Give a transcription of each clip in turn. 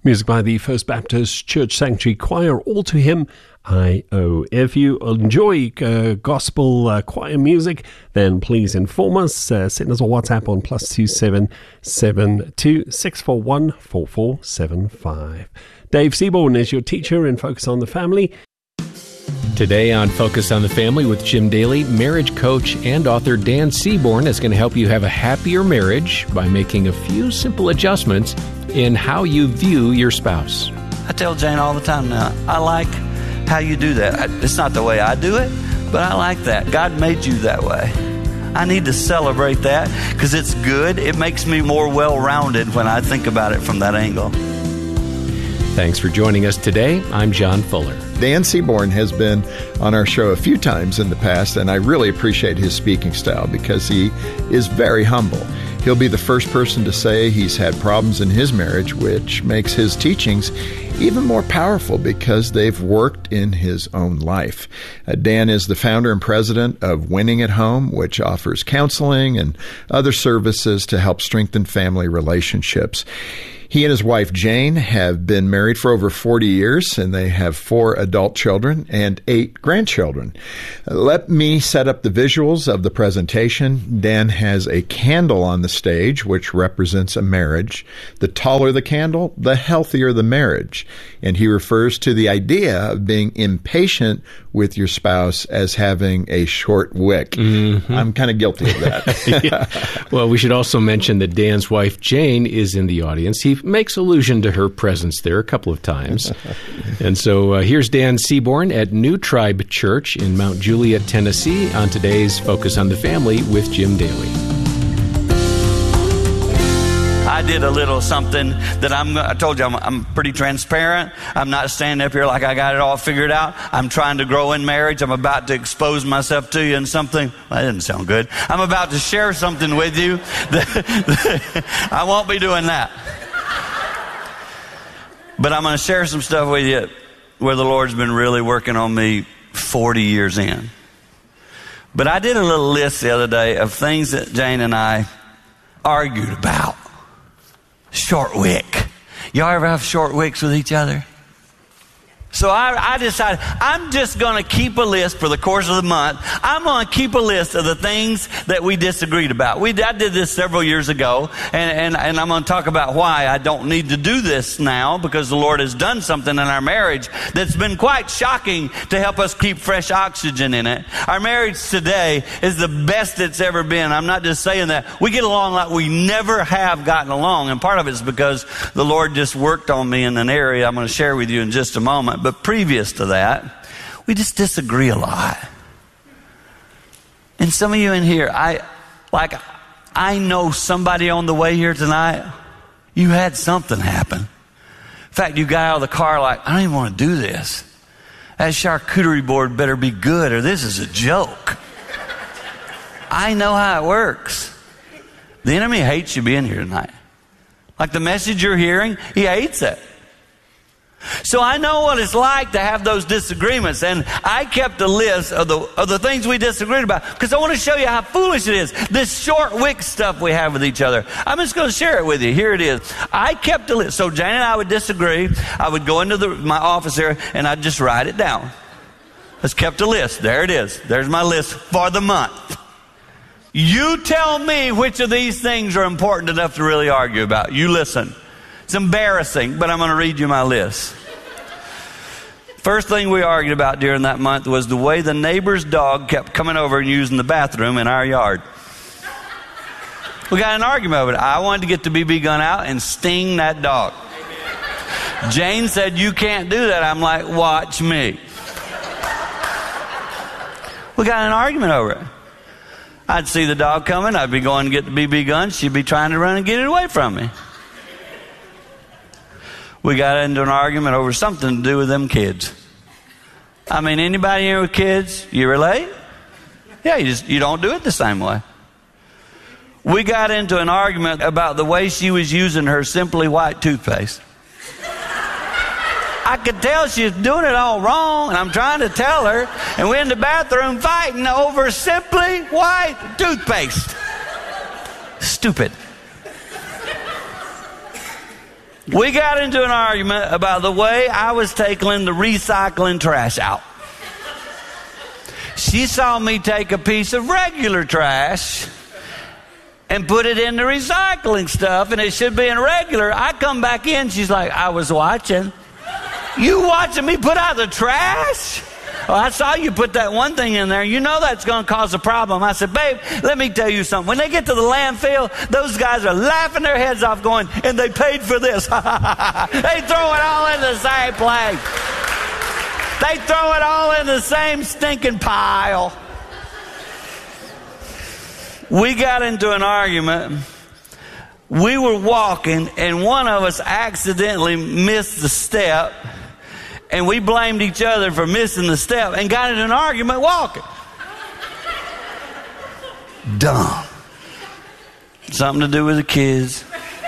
Music by the First Baptist Church Sanctuary Choir, All to Him I Owe. If you enjoy gospel choir music, then please inform us. Send us a WhatsApp on +2 772 641 4475. Dave Seaborn is your teacher in Focus on the Family. Today on Focus on the Family with Jim Daly, marriage coach and author Dan Seaborn is going to help you have a happier marriage by making a few simple adjustments in how you view your spouse. I tell Jane all the time now, I like how you do that. It's not the way I do it, but I like that. God made you that way. I need to celebrate that because it's good. It makes me more well-rounded when I think about it from that angle. Thanks for joining us today. I'm John Fuller. Dan Seaborn has been on our show a few times in the past, and I really appreciate his speaking style because he is very humble. He'll be the first person to say he's had problems in his marriage, which makes his teachings even more powerful because they've worked in his own life. Dan is the founder and president of Winning at Home, which offers counseling and other services to help strengthen family relationships. He and his wife, Jane, have been married for over 40 years, and they have 4 adult children and 8 grandchildren. Let me set up the visuals of the presentation. Dan has a candle on the stage, which represents a marriage. The taller the candle, the healthier the marriage. And he refers to the idea of being impatient with your spouse as having a short wick. Mm-hmm. I'm kind of guilty of that. Yeah. Well, we should also mention that Dan's wife, Jane, is in the audience. He makes allusion to her presence there a couple of times. And so here's Dan Seaborn at New Tribe Church in Mount Juliet, Tennessee, on today's Focus on the Family with Jim Daly. I did a little something that I told you I'm pretty transparent. I'm not standing up here like I got it all figured out. I'm trying to grow in marriage. I'm about to expose myself to you in something. Well, that didn't sound good. I'm about to share something with you. I won't be doing that. But I'm going to share some stuff with you where the Lord's been really working on me 40 years in. But I did a little list the other day of things that Jane and I argued about. Short wick. Y'all ever have short wicks with each other? So I decided I'm just going to keep a list for the course of the month. I'm going to keep a list of the things that we disagreed about. I did this several years ago, and I'm going to talk about why I don't need to do this now because the Lord has done something in our marriage that's been quite shocking to help us keep fresh oxygen in it. Our marriage today is the best it's ever been. I'm not just saying that. We get along like we never have gotten along, and part of it's because the Lord just worked on me in an area I'm going to share with you in just a moment. But previous to that, we just disagree a lot. And some of you in here, I know somebody on the way here tonight, you had something happen. In fact, you got out of the car like, I don't even want to do this. That charcuterie board better be good or this is a joke. I know how it works. The enemy hates you being here tonight. Like the message you're hearing, he hates it. So I know what it's like to have those disagreements, and I kept a list of the things we disagreed about because I want to show you how foolish it is. This short wick stuff we have with each other. I'm just going to share it with you. Here it is. I kept a list. So Jane and I would disagree. I would go into my office there, and I'd just write it down. Just kept a list. There it is. There's my list for the month. You tell me which of these things are important enough to really argue about. You listen. It's embarrassing, but I'm going to read you my list. First thing we argued about during that month was the way the neighbor's dog kept coming over and using the bathroom in our yard. We got an argument over it. I wanted to get the BB gun out and sting that dog. Jane said, you can't do that. I'm like, watch me. We got an argument over it. I'd see the dog coming. I'd be going to get the BB gun. She'd be trying to run and get it away from me. We got into an argument over something to do with them kids. I mean, anybody here with kids, you relate? Yeah, you don't do it the same way. We got into an argument about the way she was using her Simply White toothpaste. I could tell she was doing it all wrong, and I'm trying to tell her, and we're in the bathroom fighting over Simply White toothpaste. Stupid. We got into an argument about the way I was taking the recycling trash out. She saw me take a piece of regular trash and put it in the recycling stuff, and it should be in regular. I come back in, she's like, I was watching. You watching me put out the trash? Oh, I saw you put that one thing in there. You know that's going to cause a problem. I said, babe, let me tell you something. When they get to the landfill, those guys are laughing their heads off going, and they paid for this. They throw it all in the same place. They throw it all in the same stinking pile. We got into an argument. We were walking, and one of us accidentally missed the step, and we blamed each other for missing the step and got into an argument walking. Dumb. Something to do with the kids.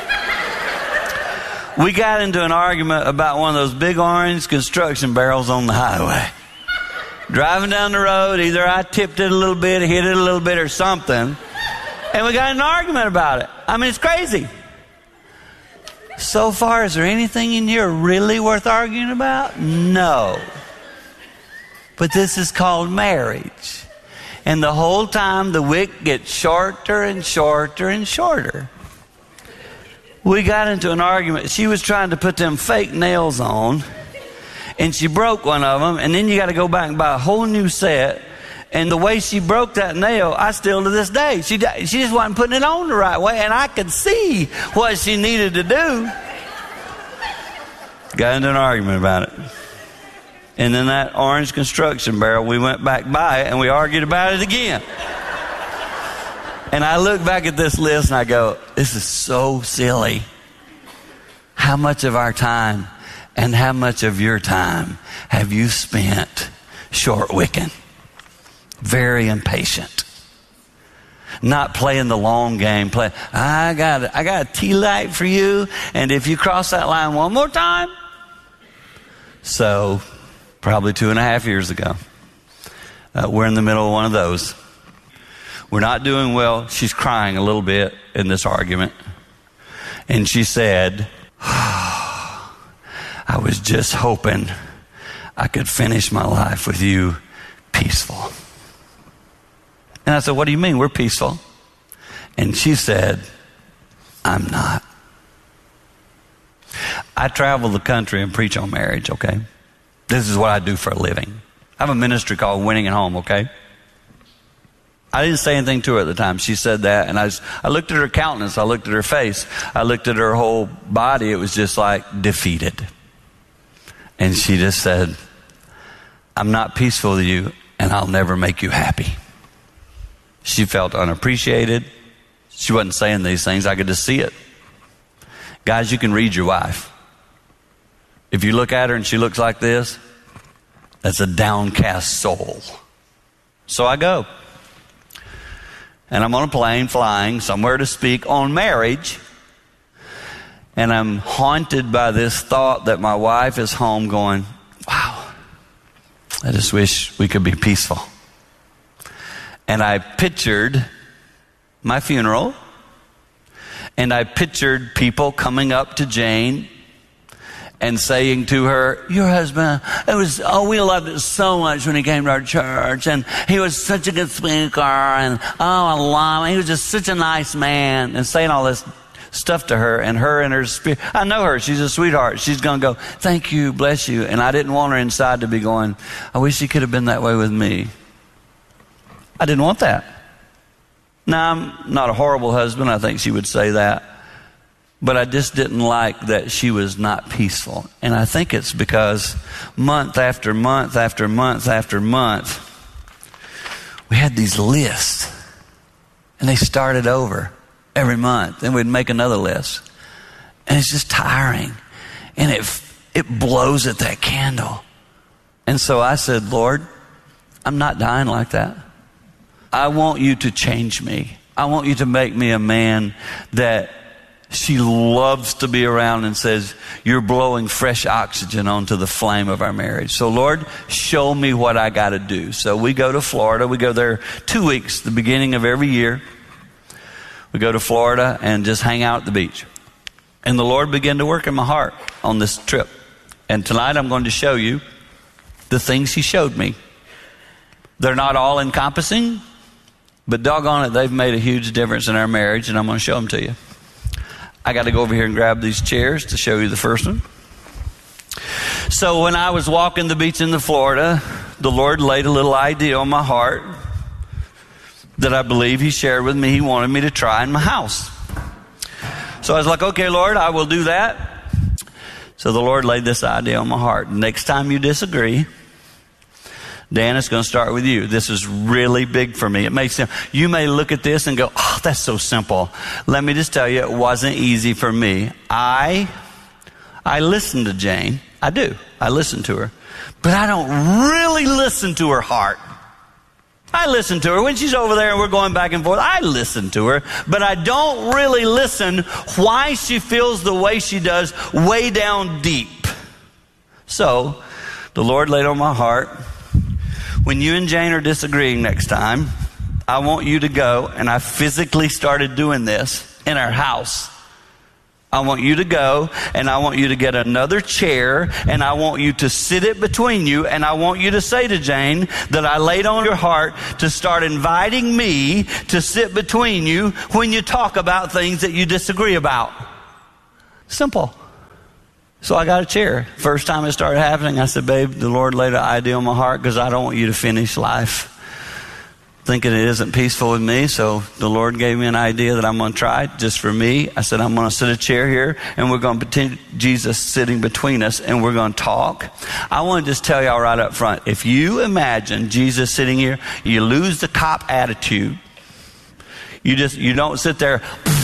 We got into an argument about one of those big orange construction barrels on the highway. Driving down the road, either I tipped it a little bit, hit it a little bit, or something. And we got in an argument about it. I mean, it's crazy. So far, is there anything in here really worth arguing about? No. But this is called marriage. And the whole time, the wick gets shorter and shorter and shorter. We got into an argument. She was trying to put them fake nails on, and she broke one of them, and then you got to go back and buy a whole new set. And the way she broke that nail, I still to this day, she just wasn't putting it on the right way, and I could see what she needed to do. Got into an argument about it. And then that orange construction barrel, we went back by it, and we argued about it again. And I look back at this list, and I go, this is so silly. How much of our time and how much of your time have you spent short-wicking? Very impatient. Not playing the long game. I got a tea light for you, and if you cross that line one more time. So, probably 2.5 years ago, we're in the middle of one of those. We're not doing well. She's crying a little bit in this argument. And she said, I was just hoping I could finish my life with you peaceful. And I said, what do you mean? We're peaceful. And she said, I'm not. I travel the country and preach on marriage, okay? This is what I do for a living. I have a ministry called Winning at Home, okay? I didn't say anything to her at the time. She said that, and I looked at her countenance. I looked at her face. I looked at her whole body. It was just like defeated. And she just said, I'm not peaceful with you, and I'll never make you happy. She felt unappreciated. She wasn't saying these things. I could just see it. Guys, you can read your wife. If you look at her and she looks like this, that's a downcast soul. So I go. And I'm on a plane flying somewhere to speak on marriage. And I'm haunted by this thought that my wife is home going, wow, I just wish we could be peaceful. And I pictured my funeral, and I pictured people coming up to Jane and saying to her, your husband, we loved it so much when he came to our church, and he was such a good speaker, and I love him, he was just such a nice man, and saying all this stuff to her, and her spirit. I know her, she's a sweetheart. She's going to go, thank you, bless you. And I didn't want her inside to be going, I wish he could have been that way with me. I didn't want that. Now, I'm not a horrible husband. I think she would say that. But I just didn't like that she was not peaceful. And I think it's because month after month after month after month, we had these lists. And they started over every month. Then we'd make another list. And it's just tiring. And it blows at that candle. And so I said, Lord, I'm not dying like that. I want you to change me. I want you to make me a man that she loves to be around and says, you're blowing fresh oxygen onto the flame of our marriage. So Lord, show me what I got to do. So we go to Florida. We go there 2 weeks, the beginning of every year. We go to Florida and just hang out at the beach. And the Lord began to work in my heart on this trip. And tonight I'm going to show you the things He showed me. They're not all encompassing, but doggone it, they've made a huge difference in our marriage, and I'm going to show them to you. I got to go over here and grab these chairs to show you the first one. So when I was walking the beach in Florida, the Lord laid a little idea on my heart that I believe He shared with me He wanted me to try in my house. So I was like, okay, Lord, I will do that. So the Lord laid this idea on my heart. Next time you disagree, Dan, it's going to start with you. This is really big for me. It makes sense. You may look at this and go, oh, that's so simple. Let me just tell you, it wasn't easy for me. I listen to Jane. I do. I listen to her. But I don't really listen to her heart. I listen to her when she's over there and we're going back and forth. I listen to her, but I don't really listen why she feels the way she does way down deep. So the Lord laid on my heart, when you and Jane are disagreeing next time, I want you to go, and I physically started doing this in our house. I want you to go, and I want you to get another chair, and I want you to sit it between you, and I want you to say to Jane that I laid on your heart to start inviting me to sit between you when you talk about things that you disagree about. Simple. So I got a chair. First time it started happening, I said, babe, the Lord laid an idea on my heart because I don't want you to finish life thinking it isn't peaceful with me. So the Lord gave me an idea that I'm going to try just for me. I said, I'm going to sit a chair here and we're going to pretend Jesus sitting between us and we're going to talk. I want to just tell y'all right up front, if you imagine Jesus sitting here, you lose the cop attitude. You don't sit there.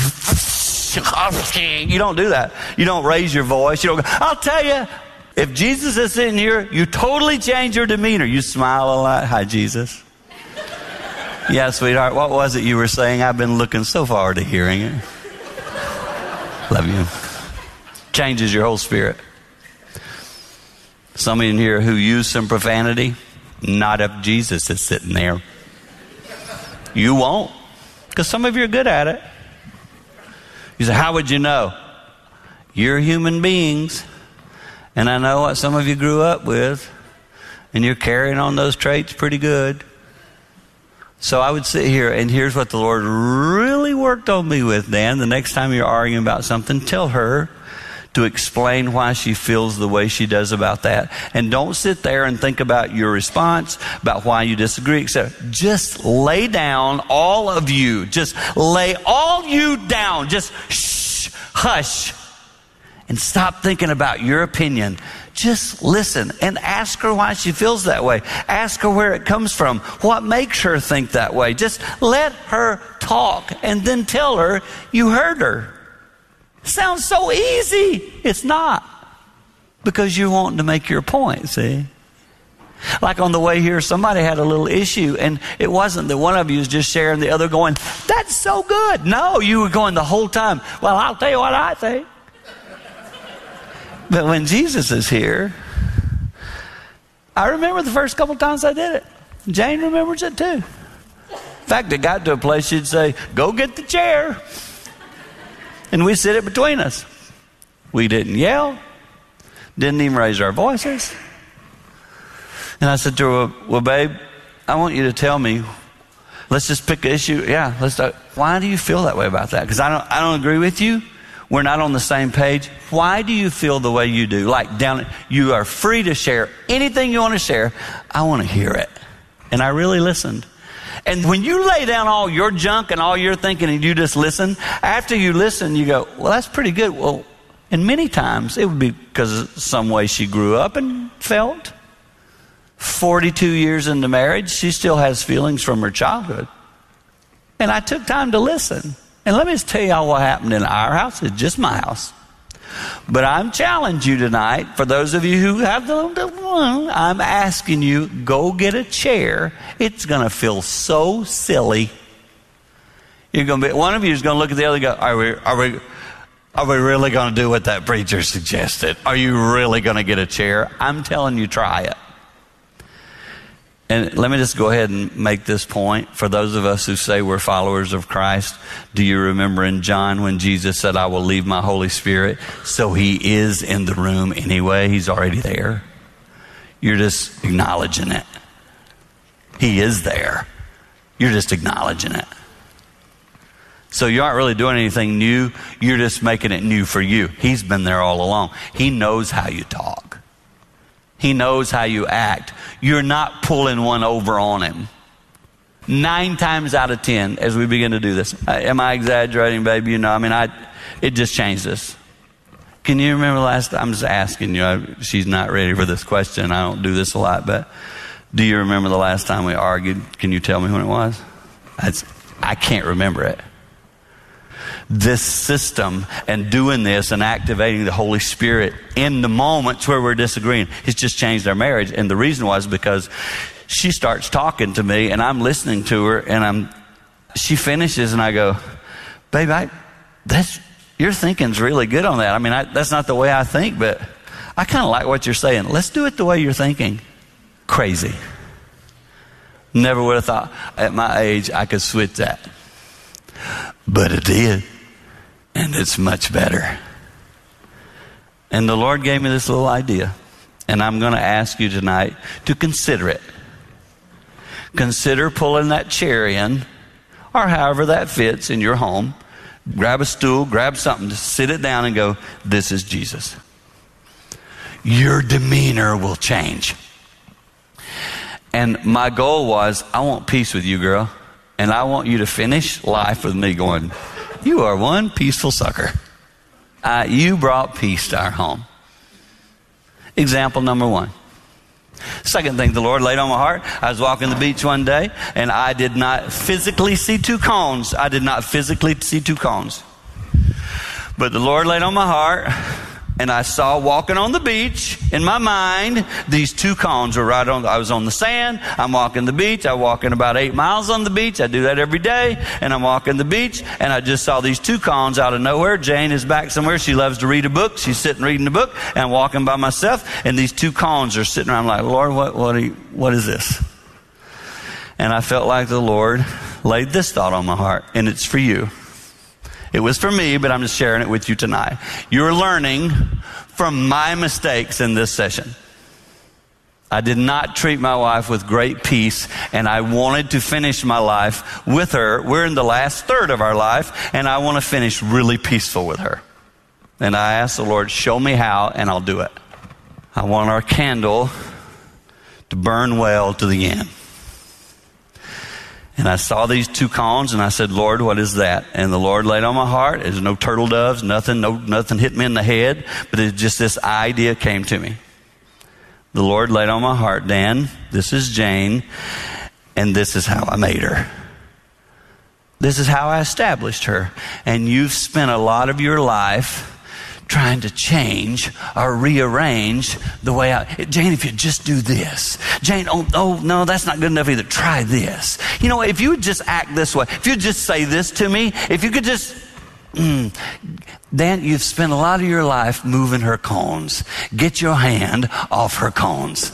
You don't do that. You don't raise your voice. You don't go, I'll tell you, if Jesus is sitting here, you totally change your demeanor. You smile a lot. Hi, Jesus. Yeah, sweetheart, what was it you were saying? I've been looking so forward to hearing it. Love you. Changes your whole spirit. Some of you in here who use some profanity, not if Jesus is sitting there. You won't, because some of you are good at it. You say, how would you know? You're human beings, and I know what some of you grew up with, and you're carrying on those traits pretty good. So I would sit here, and here's what the Lord really worked on me with, Dan. The next time you're arguing about something, tell her to explain why she feels the way she does about that. And don't sit there and think about your response, about why you disagree, etc. Just lay down, all of you. Just lay all you down. Just shh, hush, and stop thinking about your opinion. Just listen and ask her why she feels that way. Ask her where it comes from. What makes her think that way? Just let her talk and then tell her you heard her. Sounds so easy. It's not. Because you're wanting to make your point, see? Like on the way here, somebody had a little issue, and it wasn't that one of you was just sharing, the other going, that's so good. No, you were going the whole time, well, I'll tell you what I think. But when Jesus is here, I remember the first couple times I did it. Jane remembers it too. In fact, it got to a place she'd say, go get the chair. And we sit it between us. We didn't yell, didn't even raise our voices. And I said to her, well, babe, I want you to tell me, let's just pick an issue. Yeah, let's talk. Why do you feel that way about that? Because I don't agree with you. We're not on the same page. Why do you feel the way you do? Like you are free to share anything you want to share. I want to hear it. And I really listened. And when you lay down all your junk and all your thinking and you just listen, after you listen, you go, well, that's pretty good. Well, and many times it would be because of some way she grew up and felt. 42 years into marriage, she still has feelings from her childhood. And I took time to listen. And let me just tell y'all what happened in our house. It's just my house. But I'm challenging you tonight, for those of you who have the one, I'm asking you, go get a chair. It's going to feel so silly. You're going to be, one of you is going to look at the other and go, are we really going to do what that preacher suggested? Are you really going to get a chair? I'm telling you, try it. And let me just go ahead and make this point. For those of us who say we're followers of Christ, do you remember in John when Jesus said, I will leave my Holy Spirit? So he is in the room anyway. He's already there. You're just acknowledging it. He is there. You're just acknowledging it. So you aren't really doing anything new. You're just making it new for you. He's been there all along. He knows how you talk. He knows how you act. You're not pulling one over on him. 9 times out of 10, as we begin to do this. Am I exaggerating, baby? You know, it just changed us. Can you remember the last time? I'm just asking you. She's not ready for this question. I don't do this a lot, but do you remember the last time we argued? Can you tell me when it was? I can't remember it. This system and doing this and activating the Holy Spirit in the moments where we're disagreeing, it's just changed our marriage. And the reason was because she starts talking to me and I'm listening to her, and she finishes and I go, babe, your thinking's really good on that. That's not the way I think, but I kind of like what you're saying. Let's do it the way you're thinking. Crazy. Never would have thought at my age I could switch that. But it did. And it's much better. And the Lord gave me this little idea. And I'm going to ask you tonight to consider it. Consider pulling that chair in, or however that fits in your home. Grab a stool, grab something, just sit it down and go, this is Jesus. Your demeanor will change. And my goal was, I want peace with you, girl. And I want you to finish life with me going, you are one peaceful sucker. You brought peace to our home. Example number 1. Second thing the Lord laid on my heart, I was walking the beach one day and I did not physically see 2 cones. I did not physically see 2 cones. But the Lord laid on my heart, and I saw walking on the beach in my mind, these 2 cones were I was on the sand. I'm walking the beach. I'm walking about 8 miles on the beach. I do that every day. And I'm walking the beach, and I just saw these 2 cones out of nowhere. Jane is back somewhere. She loves to read a book. She's sitting reading the book, and I'm walking by myself, and these 2 cones are sitting around. I'm like, Lord, what is this? And I felt like the Lord laid this thought on my heart, and it's for you. It was for me, but I'm just sharing it with you tonight. You're learning from my mistakes in this session. I did not treat my wife with great peace, and I wanted to finish my life with her. We're in the last third of our life, and I want to finish really peaceful with her. And I asked the Lord, show me how, and I'll do it. I want our candle to burn well to the end. And I saw these 2 cones, and I said, Lord, what is that? And the Lord laid on my heart. There's no turtle doves, nothing hit me in the head, but it's just this idea came to me. The Lord laid on my heart, Dan, this is Jane, and this is how I made her. This is how I established her. And you've spent a lot of your life trying to change or rearrange the way Jane, if you just do this. Jane, oh no, that's not good enough either. Try this. You know, if you would just act this way, if you just say this to me, if you could just, Dan, you've spent a lot of your life moving her cones. Get your hand off her cones.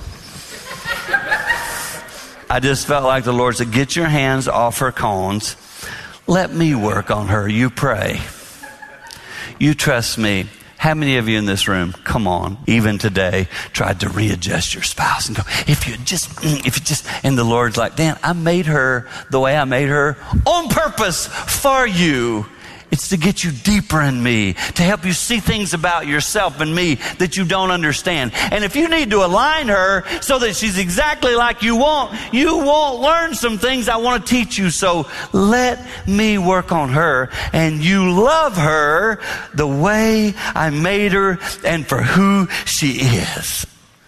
I just felt like the Lord said, get your hands off her cones. Let me work on her. You pray. You trust me. How many of you in this room, come on, even today, tried to readjust your spouse and go, if you just, and the Lord's like, Dan, I made her the way I made her on purpose for you. It's to get you deeper in me, to help you see things about yourself and me that you don't understand. And if you need to align her so that she's exactly like you won't learn some things I want to teach you. So let me work on her, and you love her the way I made her and for who she is.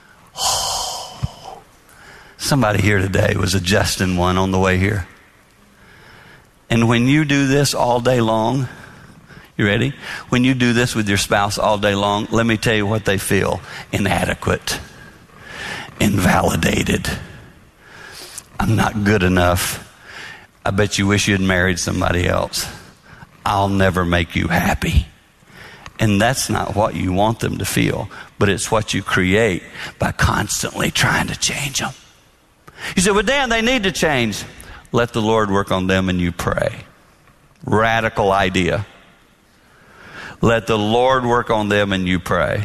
Oh. Somebody here today was adjusting one on the way here. And when you do this all day long, you ready? When you do this with your spouse all day long, let me tell you what they feel. Inadequate. Invalidated. I'm not good enough. I bet you wish you had married somebody else. I'll never make you happy. And that's not what you want them to feel, but it's what you create by constantly trying to change them. You say, well, Dan, they need to change. Let the Lord work on them and you pray. Radical idea. Let the Lord work on them and you pray.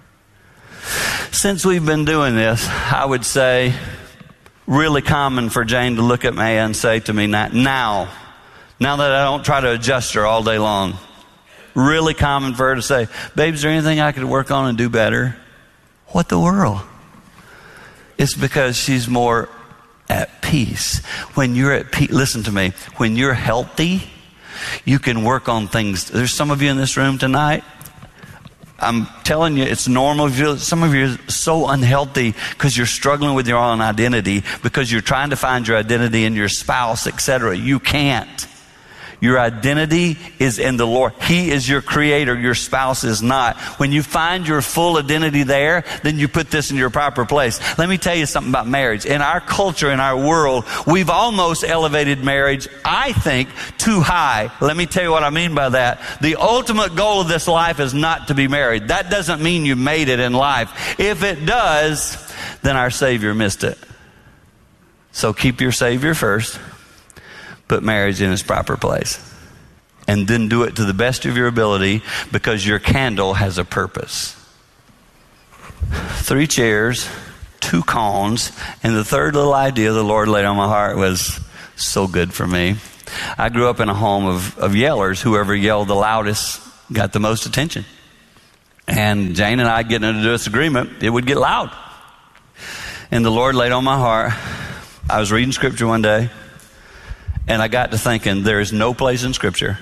Since we've been doing this, I would say, really common for Jane to look at me and say to me, now that I don't try to adjust her all day long, really common for her to say, babe, is there anything I could work on and do better? What the world? It's because she's more at peace. When you're at peace, listen to me, when you're healthy, you can work on things. There's some of you in this room tonight, I'm telling you, it's normal. Some of you are so unhealthy because you're struggling with your own identity, because you're trying to find your identity in your spouse, etc. You can't. Your identity is in the Lord. He is your creator. Your spouse is not. When you find your full identity there, then you put this in your proper place. Let me tell you something about marriage. In our culture, in our world, we've almost elevated marriage, I think, too high. Let me tell you what I mean by that. The ultimate goal of this life is not to be married. That doesn't mean you made it in life. If it does, then our Savior missed it. So keep your Savior first. Put marriage in its proper place. And then do it to the best of your ability, because your candle has a purpose. 3 chairs, 2 cones, and the third little idea the Lord laid on my heart was so good for me. I grew up in a home of yellers. Whoever yelled the loudest got the most attention. And Jane and I getting into a disagreement, it would get loud. And the Lord laid on my heart, I was reading scripture one day, and I got to thinking, there is no place in Scripture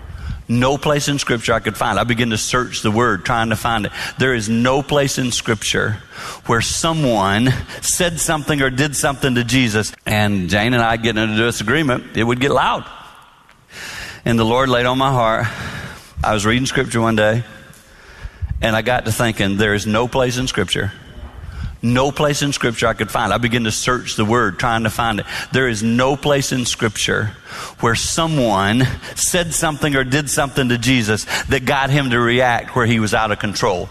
I could find. I began to search the Word, trying to find it. There is no place in Scripture where someone said something or did something to Jesus, and Jane and I getting into a disagreement, it would get loud. And the Lord laid on my heart, I was reading Scripture one day, and I got to thinking, there is no place in Scripture I could find. I began to search the Word, trying to find it. There is no place in Scripture where someone said something or did something to Jesus that got him to react where he was out of control.